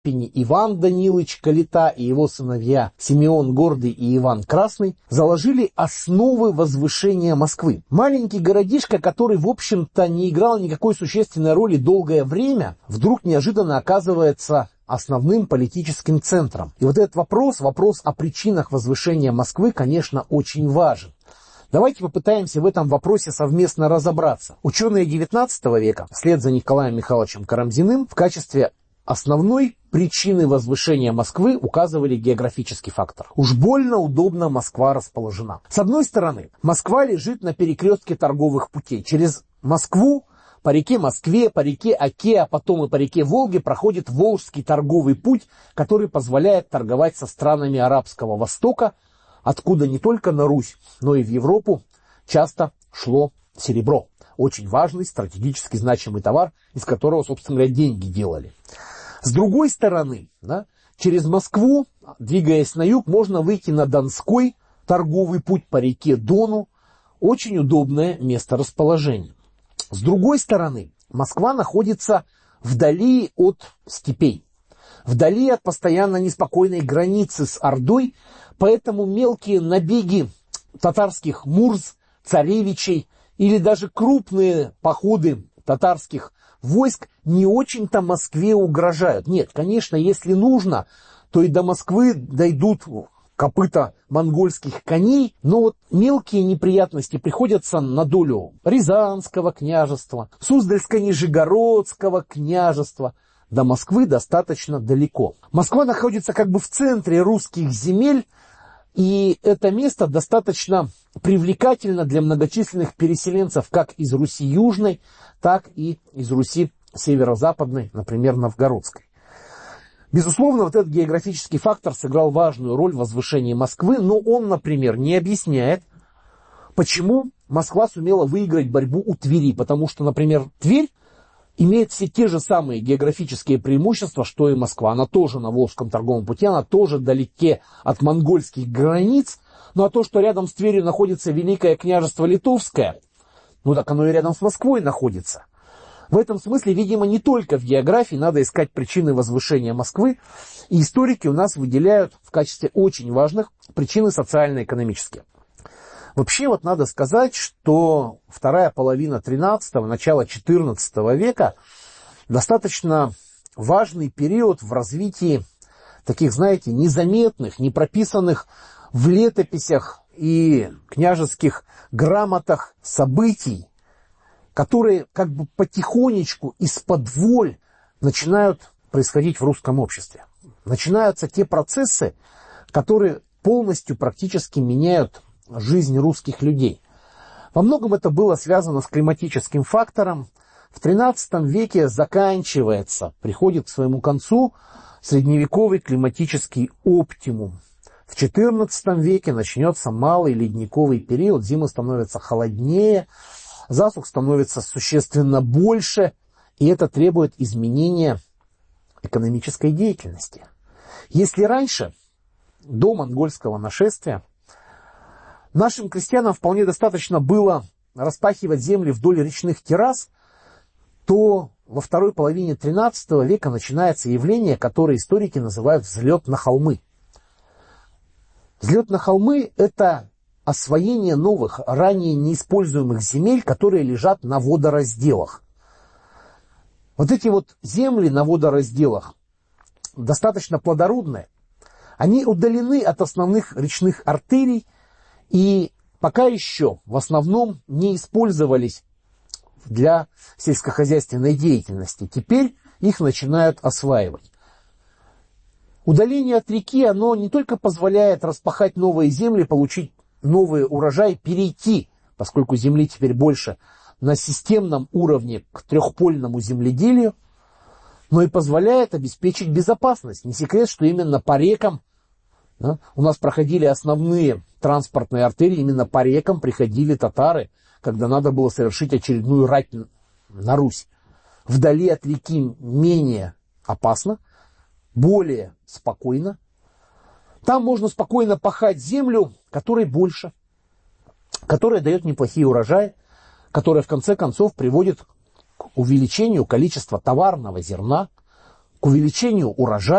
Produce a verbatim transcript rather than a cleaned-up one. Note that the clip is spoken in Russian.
Иван Данилович Калита и его сыновья Симеон Гордый и Иван Красный заложили основы возвышения Москвы. Маленький городишко, который, в общем-то, не играл никакой существенной роли долгое время, вдруг неожиданно оказывается основным политическим центром. И вот этот вопрос, вопрос о причинах возвышения Москвы, конечно, очень важен. Давайте попытаемся в этом вопросе совместно разобраться. Ученые девятнадцатого века, вслед за Николаем Михайловичем Карамзиным, в качестве основной причины возвышения Москвы указывали географический фактор. Уж больно удобно Москва расположена. С одной стороны, Москва лежит на перекрестке торговых путей. Через Москву по реке Москве, по реке Оке, а потом и по реке Волге проходит Волжский торговый путь, который позволяет торговать со странами Арабского Востока, откуда не только на Русь, но и в Европу часто шло серебро. Очень важный, стратегически значимый товар, из которого, собственно говоря, деньги делали. С другой стороны, да, через Москву, двигаясь на юг, можно выйти на Донской торговый путь по реке Дону. Очень удобное месторасположение. С другой стороны, Москва находится вдали от степей, вдали от постоянно неспокойной границы с Ордой, поэтому мелкие набеги татарских мурз, царевичей или даже крупные походы татарских войск не очень-то Москве угрожают. Нет, конечно, если нужно, то и до Москвы дойдут копыта монгольских коней, но вот мелкие неприятности приходятся на долю Рязанского княжества, Суздальско-Нижегородского княжества. До Москвы достаточно далеко. Москва находится как бы в центре русских земель, и это место достаточно привлекательно для многочисленных переселенцев как из Руси Южной, так и из Руси Северо-Западной, например, Новгородской. Безусловно, вот этот географический фактор сыграл важную роль в возвышении Москвы, но он, например, не объясняет, почему Москва сумела выиграть борьбу у Твери, потому что, например, Тверь имеет все те же самые географические преимущества, что и Москва. Она тоже на Волжском торговом пути, она тоже далеке от монгольских границ. Ну а то, что рядом с Тверью находится Великое княжество Литовское, ну так оно и рядом с Москвой находится. В этом смысле, видимо, не только в географии надо искать причины возвышения Москвы. И историки у нас выделяют в качестве очень важных причины социально-экономические. Вообще вот надо сказать, что вторая половина тринадцатого, начало четырнадцатого века достаточно важный период в развитии таких, знаете, незаметных, не прописанных в летописях и княжеских грамотах событий, которые как бы потихонечку из-под воль начинают происходить в русском обществе. Начинаются те процессы, которые полностью практически меняют жизнь русских людей. Во многом это было связано с климатическим фактором. В тринадцатом веке заканчивается, приходит к своему концу средневековый климатический оптимум. В четырнадцатом веке начнется малый ледниковый период, зимы становятся холоднее, засух становится существенно больше, и это требует изменения экономической деятельности. Если раньше, до монгольского нашествия, нашим крестьянам вполне достаточно было распахивать земли вдоль речных террас, то во второй половине тринадцатого века начинается явление, которое историки называют взлет на холмы. Взлет на холмы – это освоение новых, ранее неиспользуемых земель, которые лежат на водоразделах. Вот эти вот земли на водоразделах достаточно плодородные. Они удалены от основных речных артерий и пока еще в основном не использовались для сельскохозяйственной деятельности. Теперь их начинают осваивать. Удаление от реки, оно не только позволяет распахать новые земли, получить новый урожай, перейти, поскольку земли теперь больше, на системном уровне к трехпольному земледелию, но и позволяет обеспечить безопасность. Не секрет, что именно по рекам, да, у нас проходили основные транспортные артерии, именно по рекам приходили татары, когда надо было совершить очередную рать на Русь. Вдали от реки менее опасно, более спокойно. Там можно спокойно пахать землю, которой больше, которая дает неплохие урожаи, которая в конце концов приводит к увеличению количества товарного зерна, к увеличению урожая.